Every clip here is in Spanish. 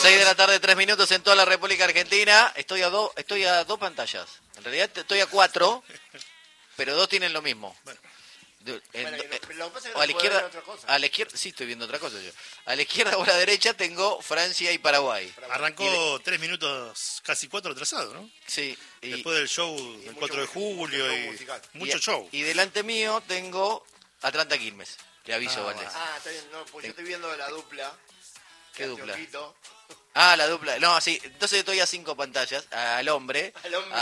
6 de la tarde, 3 minutos en toda la República Argentina. Estoy a dos pantallas. En realidad estoy a 4, pero 2 tienen lo mismo. Bueno. Lo que pasa es que a la izquierda, sí estoy viendo otra cosa yo. A la izquierda o a la derecha tengo Francia y Paraguay. Arrancó 3 minutos, casi 4 atrasado, ¿no? Sí. Después del show del 4 de julio y mucho show. Y delante mío tengo Atlanta Quilmes. Le aviso, Valdés. Está bien. No, pues yo estoy viendo la dupla. ¿Qué dupla? Ojito. La dupla. No, sí. Entonces estoy a 5 pantallas. Al hombre.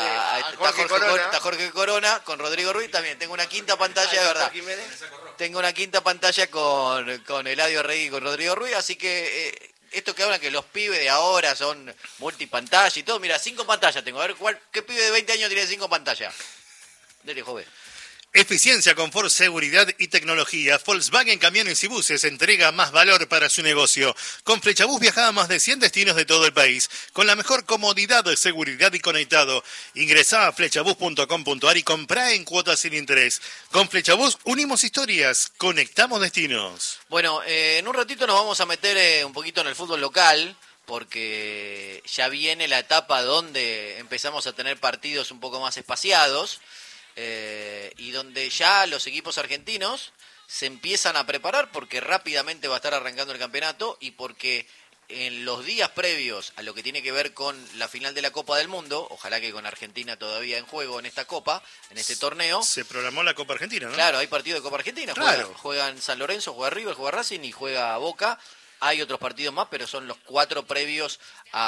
Está Jorge Corona con Rodrigo Ruiz. También tengo una quinta pantalla, de verdad. Tengo una quinta pantalla con Eladio Rey y con Rodrigo Ruiz. Así que esto que hablan que los pibes de ahora son multipantalla y todo. Mira, 5 pantallas tengo. A ver, ¿qué pibe de 20 años tiene 5 pantallas? Dele, joven. Eficiencia, confort, seguridad y tecnología. Volkswagen Camiones y Buses entrega más valor para su negocio. Con Flechabús viaja a más de 100 destinos de todo el país, con la mejor comodidad, seguridad y conectado. Ingresá a flechabús.com.ar y comprá en cuotas sin interés. Con Flechabús unimos historias, conectamos destinos. Bueno, en un ratito nos vamos a meter un poquito en el fútbol local, porque ya viene la etapa donde empezamos a tener partidos un poco más espaciados. Y donde ya los equipos argentinos se empiezan a preparar porque rápidamente va a estar arrancando el campeonato y porque en los días previos a lo que tiene que ver con la final de la Copa del Mundo, ojalá que con Argentina todavía en juego en esta Copa, en este torneo. Se programó la Copa Argentina, ¿no? Claro, hay partido de Copa Argentina, claro. Juegan San Lorenzo, juega River, juega Racing y juega Boca. Hay otros partidos más, pero son los 4 previos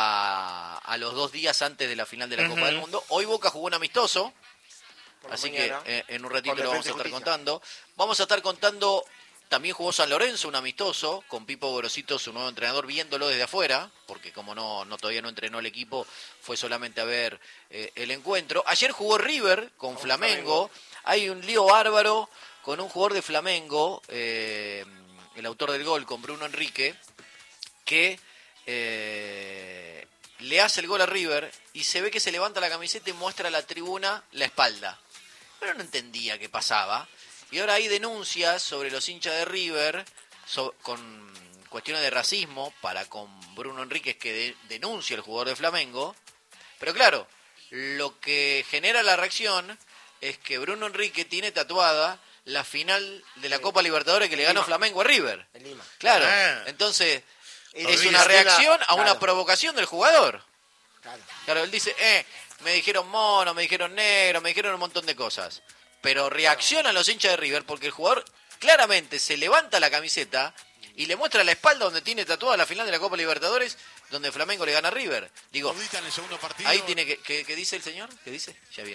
a los 2 días antes de la final de la Copa del Mundo. Hoy Boca jugó un amistoso. Así mañana, que en un ratito lo vamos a estar contando. Vamos a estar contando, también jugó San Lorenzo, un amistoso, con Pipo Gorosito, su nuevo entrenador, viéndolo desde afuera, porque como todavía no entrenó el equipo, fue solamente a ver el encuentro. Ayer jugó River con Flamengo. Hay un lío bárbaro con un jugador de Flamengo, el autor del gol, con Bruno Enrique, que le hace el gol a River y se ve que se levanta la camiseta y muestra a la tribuna la espalda. Pero no entendía qué pasaba. Y ahora hay denuncias sobre los hinchas de River con cuestiones de racismo para con Bruno Enríquez, que denuncia el jugador de Flamengo. Pero claro, lo que genera la reacción es que Bruno Enrique tiene tatuada la final de la Copa Libertadores que le ganó Flamengo a River. En Lima. Claro, entonces es una reacción a una provocación del jugador. Claro, él dice, me dijeron mono, me dijeron negro, me dijeron un montón de cosas. Pero reaccionan los hinchas de River porque el jugador claramente se levanta la camiseta y le muestra la espalda donde tiene tatuada la final de la Copa Libertadores, donde Flamengo le gana a River. Digo, ahí tiene ¿qué dice el señor? ¿Qué dice?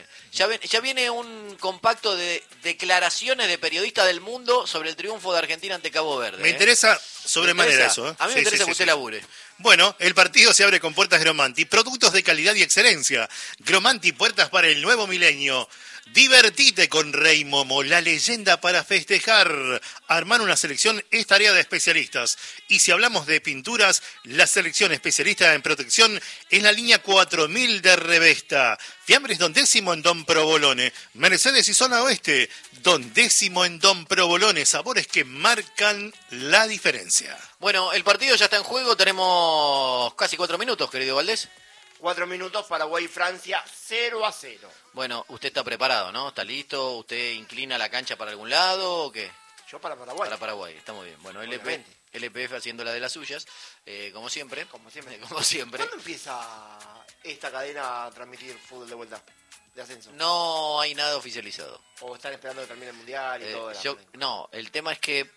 Ya viene un compacto de declaraciones de periodistas del mundo sobre el triunfo de Argentina ante Cabo Verde. Me interesa sobremanera eso. A mí me interesa que usted labure. Bueno, el partido se abre con puertas Gromanti, productos de calidad y excelencia. Gromanti, puertas para el nuevo milenio. Divertite con Rey Momo, la leyenda para festejar. Armar una selección es tarea de especialistas. Y si hablamos de pinturas, la selección especialista en protección es la línea 4000 de Revesta. Fiambres Don Décimo en Don Provolone. Mercedes y Zona Oeste, Don Décimo en Don Provolone. Sabores que marcan la diferencia. Bueno, el partido ya está en juego. Tenemos casi 4 minutos, querido Valdés. 4 minutos, Paraguay y Francia, 0-0. Bueno, usted está preparado, ¿no? ¿Está listo? ¿Usted inclina la cancha para algún lado o qué? Yo para Paraguay. Para Paraguay, está muy bien. Bueno, LPF haciendo la de las suyas, como siempre. Como siempre. ¿Cuándo empieza esta cadena a transmitir fútbol de vuelta, de ascenso? No hay nada oficializado. ¿O están esperando que termine el Mundial y todo? No, el tema es que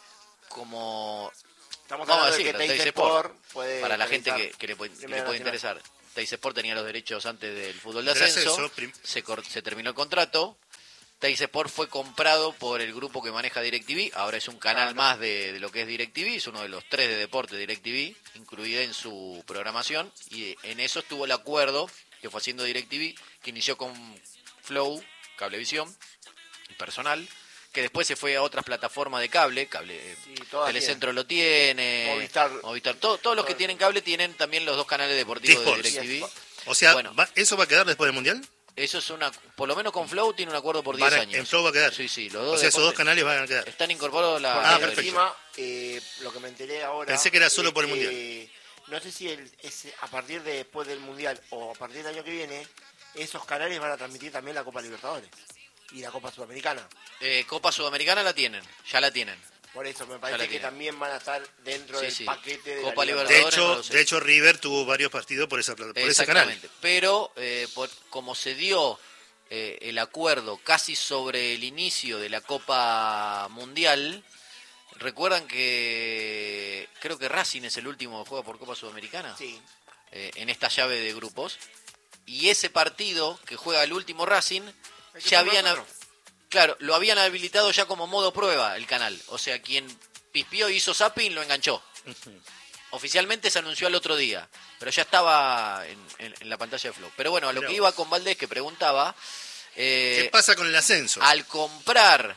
como... Estamos hablando de que Teis Sport puede... Para la gente que le puede interesar. Teis Sport tenía los derechos antes del fútbol de ascenso, se terminó el contrato. Teis Sport fue comprado por el grupo que maneja DirecTV, ahora es un canal más de lo que es DirecTV, es uno de los 3 de deporte de DirecTV, incluido en su programación, y en eso estuvo el acuerdo que fue haciendo DirecTV, que inició con Flow, Cablevisión, personal, que después se fue a otras plataformas de cable, Telecentro lo tiene, Movistar, todos los que tienen cable tienen también los 2 canales deportivos de DirecTV. O sea, bueno, ¿eso va a quedar después del Mundial? Eso es por lo menos con Flow tiene un acuerdo por 10 años. En Flow va a quedar. Sí, los dos. O sea, esos 2 canales van a quedar. Están incorporados perfecto. Encima, lo que me enteré ahora... Pensé que era solo por el Mundial. no sé si a partir de después del Mundial o a partir del año que viene, esos canales van a transmitir también la Copa Libertadores y la Copa Sudamericana. Copa Sudamericana ya la tienen. Por eso me parece que también van a estar dentro del paquete de Copa la Libertadores. De hecho, River tuvo varios partidos por ese canal. Exactamente. Pero como se dio el acuerdo casi sobre el inicio de la Copa Mundial, recuerdan que creo que Racing es el último que juega por Copa Sudamericana. Sí. En esta llave de grupos. Y ese partido que juega el último Racing, ya habían... Claro, lo habían habilitado ya como modo prueba el canal. O sea, quien pispió y hizo zapping lo enganchó. Oficialmente se anunció al otro día, pero ya estaba en la pantalla de Flow. Pero bueno, a lo que iba con Valdés, que preguntaba... ¿qué pasa con el ascenso? Al comprar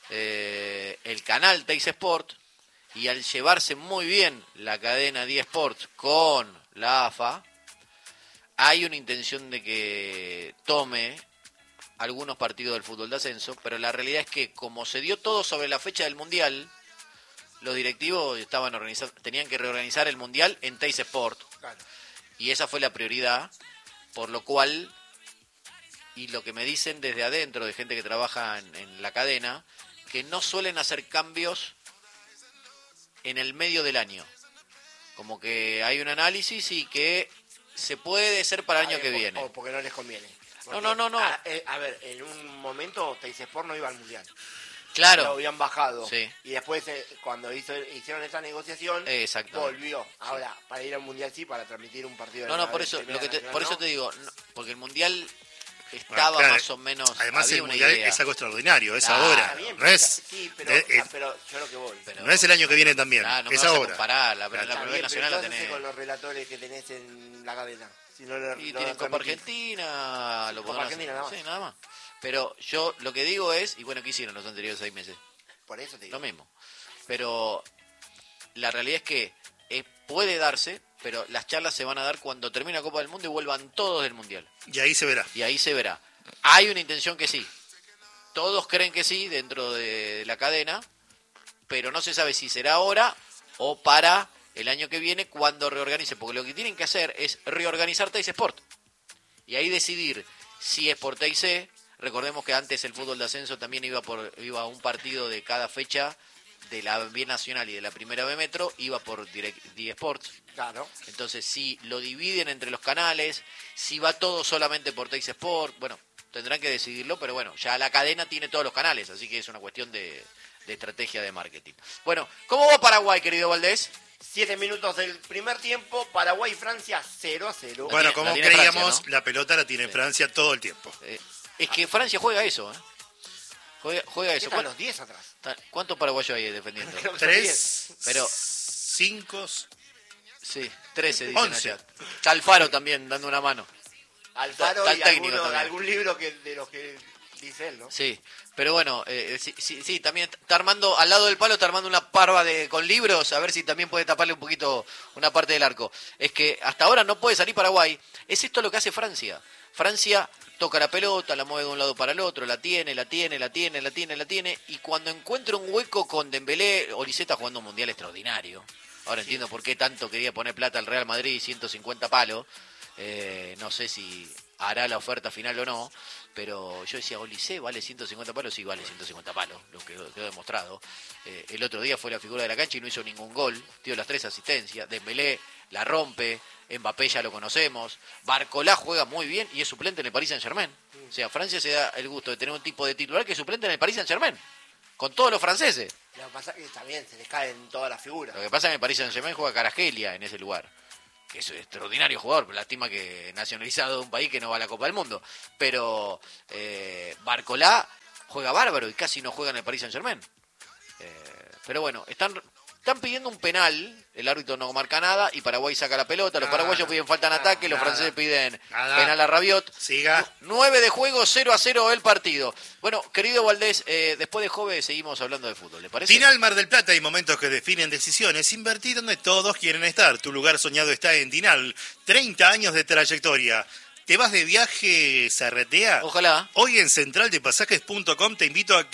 el canal Teis Sport y al llevarse muy bien la cadena 10 Sports con la AFA, hay una intención de que tome algunos partidos del fútbol de ascenso, pero la realidad es que como se dio todo sobre la fecha del Mundial, los directivos tenían que reorganizar el Mundial en Teis Sport. Claro. Y esa fue la prioridad, por lo cual, y lo que me dicen desde adentro de gente que trabaja en la cadena, que no suelen hacer cambios en el medio del año. Como que hay un análisis y que se puede ser para el año que viene. O porque no les conviene. Porque, No. A ver, en un momento Teis Sport no iba al Mundial. Claro. Lo habían bajado. Sí. Y después, cuando hicieron esa negociación, volvió. Ahora, para ir al Mundial sí, para transmitir un partido. Por eso te digo, porque el Mundial estaba más o menos... Además, el Mundial es algo extraordinario, es Claro, ahora. Bien, No es, sí, pero yo lo que voy. no es el año que viene también, no es me vas a ahora. comparar, la Está Primera bien, Nacional la pero ¿qué haces tenés. con los relatores que tenés en la cadena? Si no Y tienen Copa Argentina, lo Copa podrán Argentina hacer. nada más. Sí, nada más. Pero yo lo que digo es, y bueno, ¿qué hicieron los anteriores 6 meses? Por eso te digo. Lo mismo. Pero la realidad es que puede darse, pero las charlas se van a dar cuando termine la Copa del Mundo y vuelvan todos del Mundial. Y ahí se verá. Y ahí se verá. Hay una intención que sí. Todos creen que sí dentro de la cadena, pero no se sabe si será ahora o para el año que viene cuando reorganice. Porque lo que tienen que hacer es reorganizar Teis Sport. Y ahí decidir si es por Teis. Recordemos que antes el fútbol de ascenso también iba a un partido de cada fecha de la B Nacional y de la Primera B Metro, iba por D Sports. Claro. Entonces, si lo dividen entre los canales, si va todo solamente por Teis Sport, bueno, tendrán que decidirlo, pero bueno, ya la cadena tiene todos los canales, así que es una cuestión de estrategia de marketing. Bueno, ¿cómo va Paraguay, querido Valdés? 7 minutos del primer tiempo, Paraguay y Francia 0-0. Bueno, como tiene creíamos, Francia, ¿no? la pelota la tiene Francia todo el tiempo. Es que Francia juega eso, ¿eh? Juega eso. Están los 10 atrás. ¿Cuántos paraguayos hay defendiendo? Creo que son 3, 10. Pero 5, sí, 13 dicen 11. allá. Está Alfaro también dando una mano. Alfaro Está y el técnico también. algún libro de los que dice él, ¿no? Sí, pero bueno, sí, también está armando, al lado del palo está armando una parva con libros, a ver si también puede taparle un poquito una parte del arco. Es que hasta ahora no puede salir Paraguay. Es esto lo que hace Francia. Francia toca la pelota, la mueve de un lado para el otro, la tiene, y cuando encuentra un hueco con Dembélé, Olise está jugando un mundial extraordinario. Ahora entiendo por qué tanto quería poner plata al Real Madrid, 150 palos. No sé si hará la oferta final o no, pero yo decía, Olise vale 150 palos, sí vale 150 palos, lo que quedó demostrado. El otro día fue la figura de la cancha y no hizo ningún gol, dio las 3 asistencias, Dembélé la rompe, Mbappé ya lo conocemos, Barcolá juega muy bien y es suplente en el Paris Saint-Germain. O sea, Francia se da el gusto de tener un tipo de titular que es suplente en el Paris Saint-Germain, con todos los franceses. Lo que pasa es que también se les caen todas las figuras. Lo que pasa es que en el Paris Saint-Germain juega Kvaratskhelia en ese lugar, que es un extraordinario jugador, pero lástima que nacionalizado de un país que no va a la Copa del Mundo. Pero Barcolá juega bárbaro y casi no juega en el Paris Saint-Germain. Pero bueno, están pidiendo un penal, el árbitro no marca nada y Paraguay saca la pelota, los paraguayos piden falta en ataque, los franceses piden penal a Rabiot. Siga. 9 de juego, 0-0 el partido. Bueno, querido Valdés, después de Jove seguimos hablando de fútbol, ¿le parece? Final Mar del Plata y momentos que definen decisiones. Invertir donde todos quieren estar. Tu lugar soñado está en Dinal. 30 años de trayectoria. ¿Te vas de viaje Zarratea? Ojalá. Hoy en centraldepasajes.com te invito a que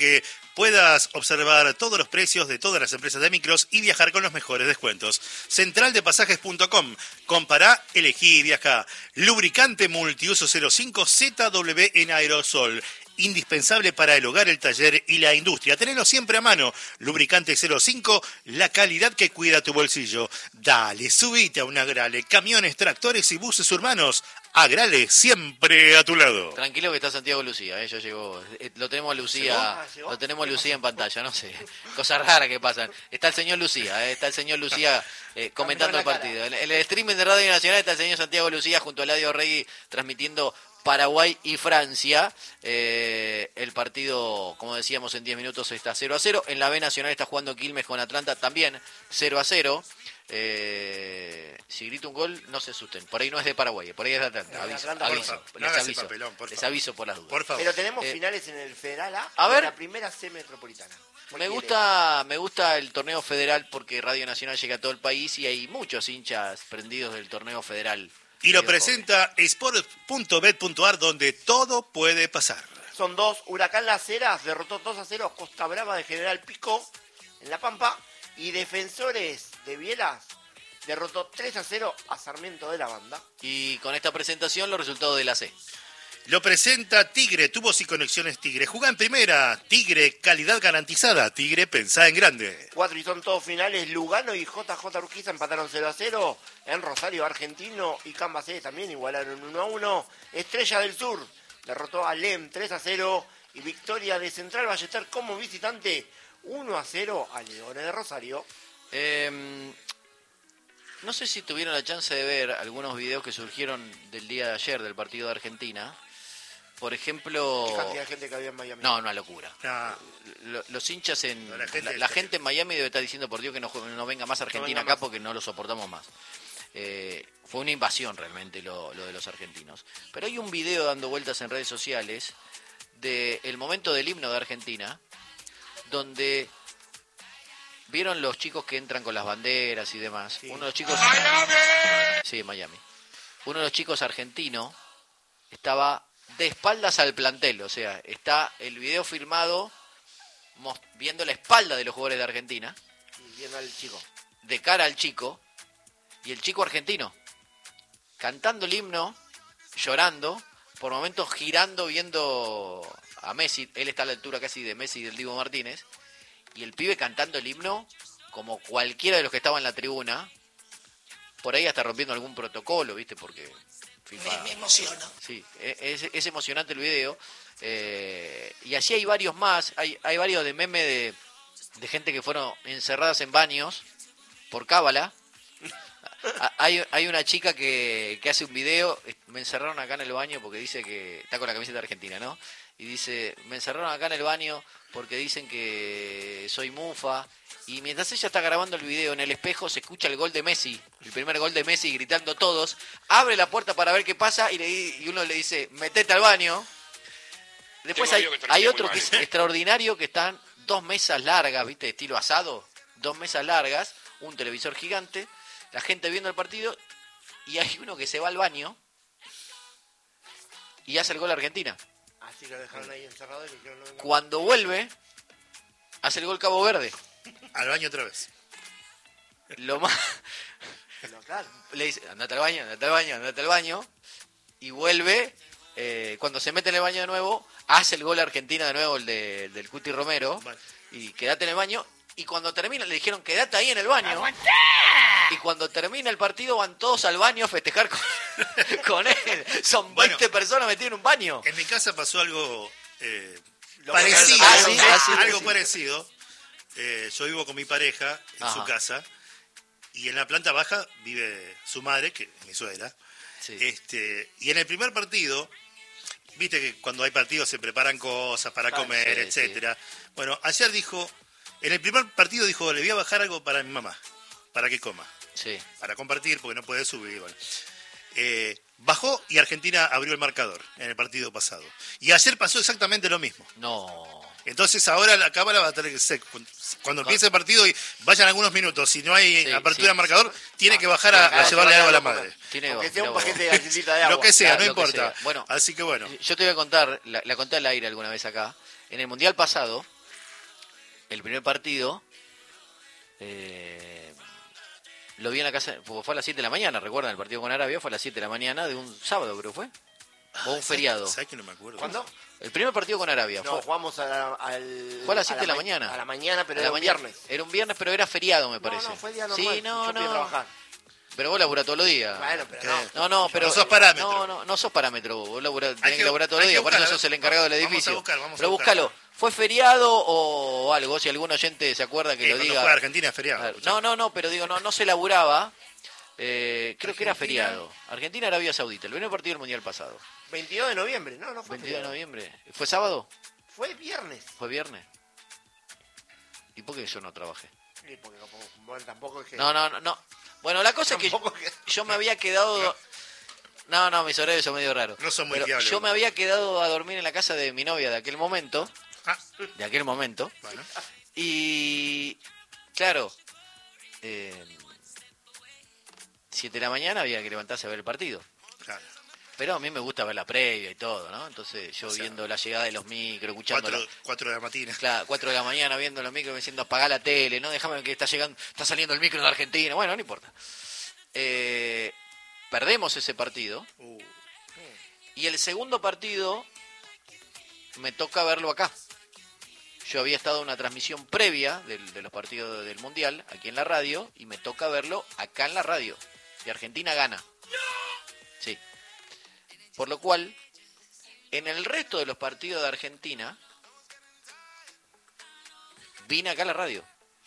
puedas observar todos los precios de todas las empresas de micros y viajar con los mejores descuentos. Centraldepasajes.com. Compará, elegí y viajá. Lubricante multiuso 05 ZW en aerosol. Indispensable para el hogar, el taller y la industria. Tenelo siempre a mano. Lubricante 05, la calidad que cuida tu bolsillo. Dale, subite a un Agrale. Camiones, tractores y buses urbanos. Agrale, siempre a tu lado. Tranquilo que está Santiago Lucía, ya llegó. Lo tenemos a Lucía, ¿Llegó? lo tenemos a Lucía en pantalla, no sé. Cosas raras que pasan. Está el señor Lucía, comentando el partido. En el streaming de Radio Nacional está el señor Santiago Lucía junto a Eladio Rey transmitiendo Paraguay y Francia. El partido, como decíamos, en 10 minutos está 0-0. En la B Nacional está jugando Quilmes con Atlanta también 0-0. Si grito un gol, no se asusten. Por ahí no es de Paraguay, por ahí es de Atlanta. Les aviso por las dudas. Por favor. Pero tenemos finales en el Federal A, a y ver. en la primera C metropolitana. Me gusta el torneo federal porque Radio Nacional llega a todo el país y hay muchos hinchas prendidos del torneo federal. Y lo presenta sport.bet.ar, donde todo puede pasar. Son dos. Huracán Las Heras derrotó 2-0 a Costa Brava de General Pico en La Pampa. Y Defensores de Bielas derrotó 3-0 a Sarmiento de la Banda. Y con esta presentación los resultados de la C. Lo presenta Tigre, Tubos y Conexiones Tigre. Jugá en primera. Tigre, calidad garantizada. Tigre, pensá en grande. 4 y son todos finales. Lugano y JJ Urquiza empataron 0-0. En Rosario, Argentino y Cambacé también igualaron 1-1. Estrella del Sur derrotó a LEM 3-0. Y victoria de Central Ballester como visitante 1-0 a Leones de Rosario. No sé si tuvieron la chance de ver algunos videos que surgieron del día de ayer del partido de Argentina. Por ejemplo... ¿Qué cantidad de gente que había en Miami? No, una locura. No. Los hinchas en... No, la gente en Miami debe estar diciendo, por Dios, que no venga más Argentina venga acá más. porque no lo soportamos más. Fue una invasión realmente lo de los argentinos. Pero hay un video dando vueltas en redes sociales del momento del himno de Argentina, donde vieron los chicos que entran con las banderas y demás. Sí. Uno de los chicos... Sí, Miami. Uno de los chicos argentinos estaba de espaldas al plantel, o sea, está el video filmado viendo la espalda de los jugadores de Argentina, Y viendo al chico. de cara al chico, y el chico argentino cantando el himno, llorando, por momentos girando, viendo a Messi. Él está a la altura casi de Messi y del Dibu Martínez, y el pibe cantando el himno como cualquiera de los que estaban en la tribuna, por ahí hasta rompiendo algún protocolo, ¿viste? Porque FIFA... Me emociono. Sí, es emocionante el video. Y así hay varios más. Hay varios de memes de gente que fueron encerradas en baños por cábala. Hay una chica que hace un video. Me encerraron acá en el baño porque dice que... Está con la camiseta argentina, ¿no? Y dice, me encerraron acá en el baño porque dicen que soy mufa. Y mientras ella está grabando el video, en el espejo se escucha el gol de Messi, el primer gol de Messi, gritando todos. Abre la puerta para ver qué pasa y uno le dice, metete al baño. Después hay otro que es extraordinario, que están 2 mesas largas, ¿viste? Estilo asado. 2 mesas largas, un televisor gigante, la gente viendo el partido, y hay uno que se va al baño y hace el gol a Argentina. Así que lo dejaron ahí encerrado y le dijeron, no venga. Cuando vuelve, hace el gol Cabo Verde. Al baño otra vez. Lo más... No, claro. Le dice, andate al baño, y vuelve, cuando se mete en el baño de nuevo, hace el gol a Argentina de nuevo, el del Cuti Romero, Vale. y quédate en el baño, y cuando termina, le dijeron, quédate ahí en el baño, y cuando termina el partido van todos al baño a festejar con él. Son 20 personas metidas en un baño. En mi casa pasó algo Lo parecido. que- Algo sí. parecido. Yo vivo con mi pareja en Ajá. su casa y en la planta baja vive su madre, que es mi suegra. Sí. Y en el primer partido, viste que cuando hay partidos se preparan cosas para comer, sí, etcétera. Bueno, ayer en el primer partido dijo, le voy a bajar algo para mi mamá, para que coma, Sí. para compartir, porque no puede subir. Bueno. Bajó y Argentina abrió el marcador en el partido pasado. Y ayer pasó exactamente lo mismo. No. Entonces ahora la cámara va a tener que ser, cuando empiece el partido y vayan algunos minutos, si no hay Sí, apertura sí. de marcador, tiene que bajar a llevarle algo a la madre. Aunque sea un paquete de galletita de agua. Lo que sea, Claro, no lo que importa. sea. Bueno, Así que bueno. Yo te voy a contar, la conté al aire alguna vez acá. En el Mundial pasado, el primer partido lo vi en la casa, fue a las 7 de la mañana, recuerdan, el partido con Arabia fue a las 7 de la mañana de un sábado, creo que fue. O un feriado. ¿Sabes que no me acuerdo? ¿Cuándo? El primer partido con Arabia. No, jugamos fue a las 7 de la mañana. A la mañana, pero A la era un mañana. viernes. Era un viernes, pero era feriado, me parece. No, fue día normal. Sí, no, yo fui a trabajar. Pero vos laburás todos los días. Bueno, pero no. No, pero... No sos parámetro. No sos parámetro. Vos tenés que que- laburar todos los hay que días. Por eso buscar, sos el encargado del edificio. Vamos a Pero buscar. búscalo. ¿Fue feriado o algo? Si algún oyente se acuerda que lo Cuando diga. juega Argentina es feriado. Claro. No, pero digo, no se laburaba. Creo que era Argentina. feriado. Argentina, Arabia Saudita. El primer partido del Mundial pasado. 22 de noviembre. No fue 22 de feriado. noviembre. ¿Fue sábado? Fue viernes. ¿Fue viernes? ¿Y por qué yo no trabajé? Sí, porque bueno, tampoco es que... No. Bueno, la cosa es que Tampoco que- yo me había quedado... No, mis horarios son medio raros. No son muy Pero fiables. yo me había quedado a dormir en la casa de mi novia de aquel momento. Ah, bueno. Y... Claro. 7 de la mañana había que levantarse a ver el partido. Claro. Pero a mí me gusta ver la previa y todo, ¿no? Entonces yo viendo la llegada de los micros, escuchando... 4 de la mañana. Claro, 4 de la mañana viendo los micros, diciendo apagá la tele, no, déjame que está saliendo el micro de Argentina. Bueno, no importa. Perdemos ese partido. Y el segundo partido me toca verlo acá. Yo había estado en una transmisión previa de los partidos del Mundial, aquí en la radio, y me toca verlo acá en la radio. Y Argentina gana. Sí. Por lo cual, en el resto de los partidos de Argentina, vine acá a la radio.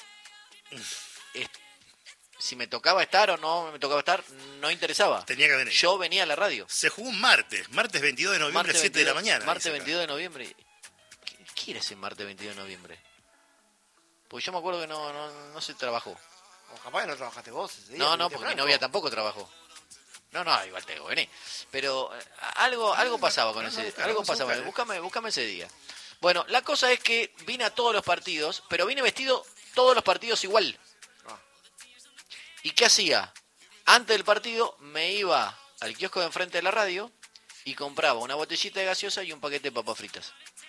Si me tocaba estar o no me tocaba estar, no interesaba. Tenía que venir. Yo venía a la radio. Se jugó un martes 22 de noviembre, Martes 7 de la 22, mañana. Martes dice acá. 22 de noviembre. ¿Qué era ese martes 22 de noviembre? Pues yo me acuerdo que no se trabajó. O capaz que no trabajaste vos ese día. No, viniste porque mi franco. novia tampoco trabajó. No, igual tengo que venir. Pero algo pasaba con ese... Algo vamos a pasaba. buscar. Búscame ese día. Bueno, la cosa es que vine a todos los partidos, pero vine vestido todos los partidos igual. Ah. ¿Y qué hacía? Antes del partido me iba al kiosco de enfrente de la radio y compraba una botellita de gaseosa y un paquete de papas fritas.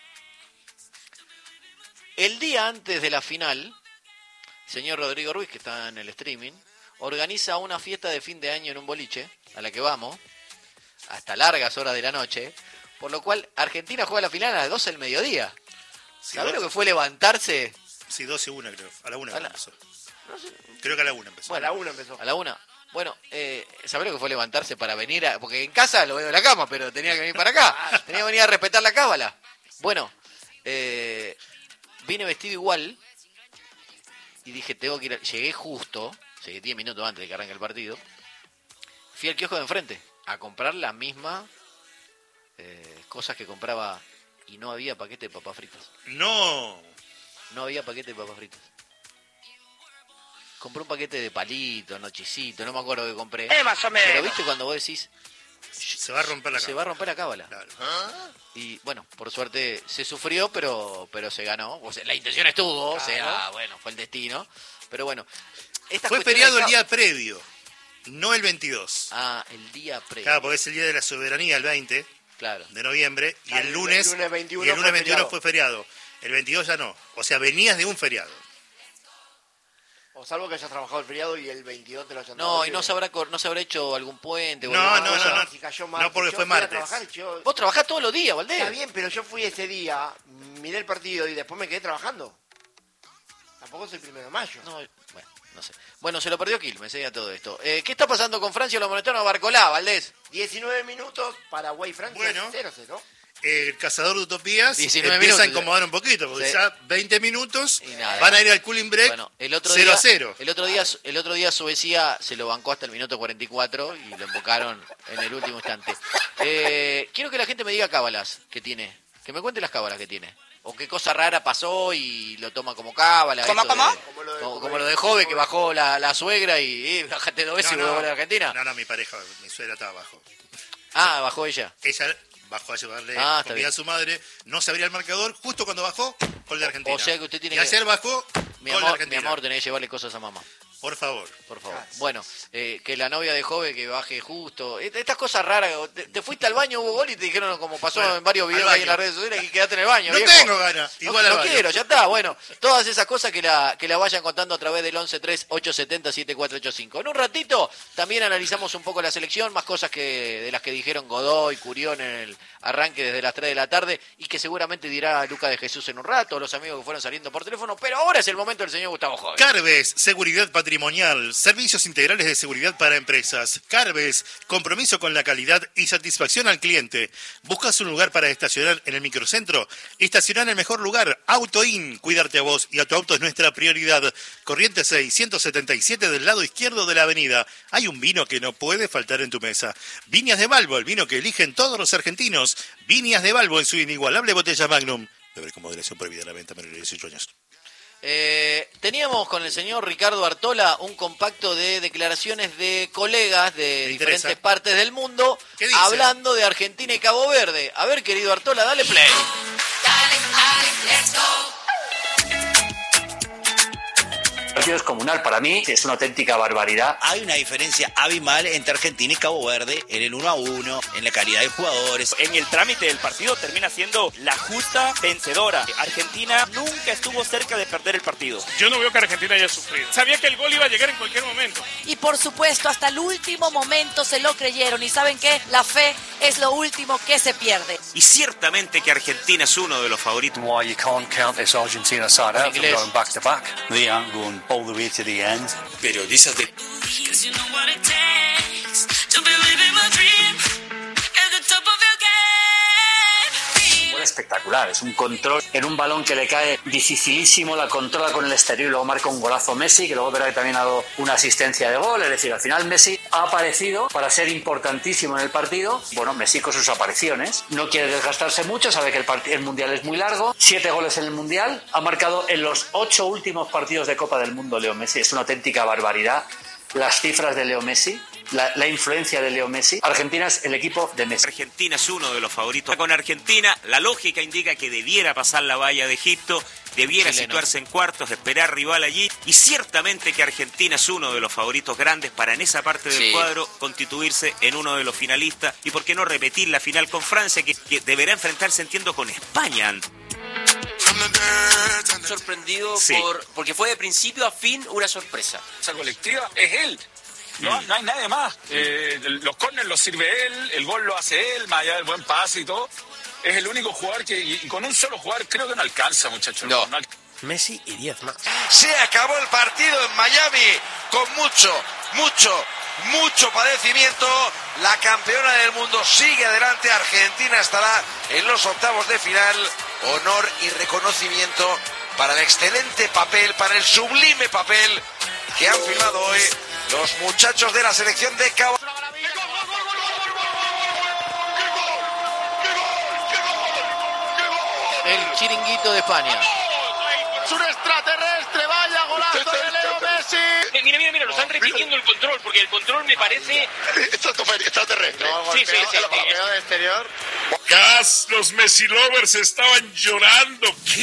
El día antes de la final, señor Rodrigo Ruiz, que está en el streaming, organiza una fiesta de fin de año en un boliche, a la que vamos, hasta largas horas de la noche, por lo cual Argentina juega la final a las 12 del mediodía. Sí, ¿Sabés lo que fue levantarse? Sí, 12 y 1 creo. A la 1 A la- empezó. Creo que a la 1 empezó. Bueno, a la 1 empezó. A la 1. Bueno, ¿sabés lo que fue levantarse para venir a...? Porque en casa lo veo en la cama, pero tenía que venir para acá. Tenía que venir a respetar la cábala. Bueno, vine vestido igual y dije, tengo que ir... Llegué justo, llegué 10 minutos antes de que arranque el partido. Fui al kiosco de enfrente a comprar la misma cosas que compraba y no había paquete de papas fritas. No. No había paquete de papas fritas. Compré un paquete de palitos, nochicito, no me acuerdo qué compré. Más o menos. Pero viste cuando vos decís, Se va a romper la se cámara. va a romper la cábala. Claro. Y bueno, por suerte se sufrió, pero se ganó. O sea, la intención estuvo, o sea, bueno, fue el destino. Pero bueno. estas Fue cuestiones feriado de el día previo, no el 22. Ah, el día previo. Claro, porque es el día de la soberanía, el 20 Claro. de noviembre, y Claro, el lunes, el lunes 21 y el lunes fue 21 feriado. fue feriado. El 22 ya no. O sea, venías de un feriado. O salvo que hayas trabajado el feriado y el 22 te lo hayan No, dado y no libre. se habrá hecho algún puente o No, alguna no, cosa. no. Si cayó No, porque yo fue fui a martes. trabajar y yo- Vos trabajás todos los días, Está Valdés. bien, pero yo fui ese día, miré el partido y después me quedé trabajando. Tampoco es el 1 de mayo. No, bueno, no sé. Bueno, se lo perdió Quilmes, a todo esto. ¿Qué está pasando con Francia? Lo monetaron a Barcolá, Valdés. 19 minutos, Paraguay-Francia, Bueno. 0-0. El cazador de utopías 19 empieza a minutos. incomodar un poquito, porque Sí. ya 20 minutos Y nada. van a ir al cooling break. Bueno, el otro 0-0. día, el otro día Suecia se lo bancó hasta el minuto 44 y lo embocaron en el último instante. Quiero que la gente me diga cábalas que tiene, que me cuente las cábalas que tiene. O qué cosa rara pasó y lo toma como cábala. ¿Cómo, esto cómo? de- como lo de Jove, que bajó la suegra y bájate 2 veces y vuelve a Argentina. No, mi pareja, mi suegra estaba abajo. Ah, bajó ella. Ella bajó a llevarle Está comida bien. a su madre, no se abría el marcador, justo cuando bajó, gol de Argentina. O sea que usted tiene y que- ayer bajó, Mi gol de amor, Argentina. tenés que llevarle cosas a mamá. Por favor. Por favor. Bueno, que la novia de Jove que baje justo. Estas cosas raras. Te fuiste al baño, hubo gol y te dijeron, como pasó en varios videos ahí en las redes sociales, que quedaste en el baño. No viejo. tengo ganas. Igual no quiero, ya está. Bueno, todas esas cosas que la vayan contando a través del 1138707485. En un ratito también analizamos un poco la selección, más cosas de las que dijeron Godoy, Curión en el arranque desde las 3 de la tarde y que seguramente dirá Luca de Jesús en un rato, los amigos que fueron saliendo por teléfono. Pero ahora es el momento del señor Gustavo Jove. Carves, seguridad patrimonial, servicios integrales de seguridad para empresas. Carves, compromiso con la calidad y satisfacción al cliente. ¿Buscas un lugar para estacionar en el microcentro? Estacionar en el mejor lugar. AutoIn, cuidarte a vos y a tu auto es nuestra prioridad. Corrientes 677 del lado izquierdo de la avenida. Hay un vino que no puede faltar en tu mesa. Viñas de Balbo, el vino que eligen todos los argentinos. Viñas de Balbo en su inigualable botella Magnum. Beber con moderación, prohibida la venta, menores de 18 años. Teníamos con el señor Ricardo Artola un compacto de declaraciones de colegas de diferentes partes del mundo hablando de Argentina y Cabo Verde. A ver, querido Artola, dale play. Dale, let's go. El partido es comunal, para mí es una auténtica barbaridad. Hay una diferencia abismal entre Argentina y Cabo Verde en el 1-1, en la calidad de jugadores. En el trámite del partido termina siendo la justa vencedora. Argentina nunca estuvo cerca de perder el partido. Yo no veo que Argentina haya sufrido. Sabía que el gol iba a llegar en cualquier momento. Y por supuesto, hasta el último momento se lo creyeron. Y ¿saben qué? La fe es lo último que se pierde. Y ciertamente que Argentina es uno de los favoritos. Why you can't count this Argentina side out from going back to back. They aren't going all the way to the end. Periodistas de... Espectacular, es un control en un balón que le cae dificilísimo, la controla con el exterior y luego marca un golazo Messi, que luego verá que también ha dado una asistencia de gol. Es decir, al final Messi ha aparecido para ser importantísimo en el partido. Bueno, Messi con sus apariciones no quiere desgastarse mucho, sabe que el Mundial es muy largo. 7 goles en el Mundial, ha marcado en los 8 últimos partidos de Copa del Mundo Leo Messi. Es una auténtica barbaridad las cifras de Leo Messi. La influencia de Leo Messi. Argentina es el equipo de Messi. Argentina es uno de los favoritos. Con Argentina, la lógica indica que debiera pasar la valla de Egipto, debiera situarse en cuartos, esperar rival allí. Y ciertamente que Argentina es uno de los favoritos grandes para en esa parte del cuadro constituirse en uno de los finalistas. Y por qué no repetir la final con Francia, que deberá enfrentarse, entiendo, con España. Sorprendido porque fue de principio a fin una sorpresa. Esa colectiva es él. No hay nadie más. Los córneres los sirve él, el gol lo hace él, más allá del buen pase y todo. Es el único jugador que, y con un solo jugador creo que no alcanza, muchachos. No. Messi y 10 más. Se acabó el partido en Miami con mucho padecimiento. La campeona del mundo sigue adelante. Argentina estará en los octavos de final. Honor y reconocimiento para el excelente papel, para el sublime papel que han firmado hoy los muchachos de la selección de Cabo. El chiringuito de España. Es un extraterrestre, vaya golazo de Leo Messi. Mira, lo están repitiendo el control, porque el control me parece... Extraterrestre. Sí. de exterior. Los Messi lovers estaban llorando. ¿Qué?